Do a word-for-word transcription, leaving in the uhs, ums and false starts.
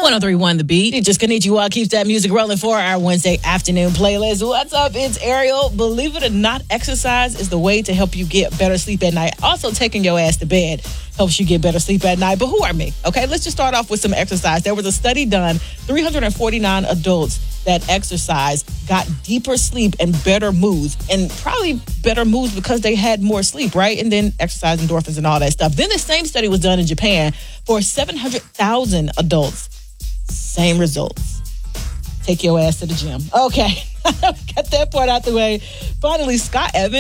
oh three point one The Beat. Just Konnichiwa keeps that music rolling for our Wednesday afternoon playlist. What's up? It's Ariel. Believe it or not, exercise is the way to help you get better sleep at night. Also, taking your ass to bed helps you get better sleep at night. But who are me? Okay, let's just start off with some exercise. There was a study done, three hundred forty-nine adults that exercise got deeper sleep and better moods, and probably better moods because they had more sleep, right? And then exercise endorphins and all that stuff. Then the same study was done in Japan for seven hundred thousand adults. Same results. Take your ass to the gym. Okay, got that part out the way. Finally, Scott Evans